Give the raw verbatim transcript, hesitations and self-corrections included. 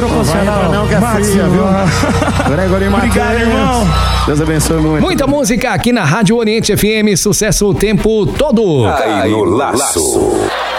proporcional. Não, que é fria, viu? Gregory Matheus. Obrigado, irmão. Deus abençoe muito. Muita música aqui na Rádio Oriente F M, sucesso o tempo todo. Cai no laço.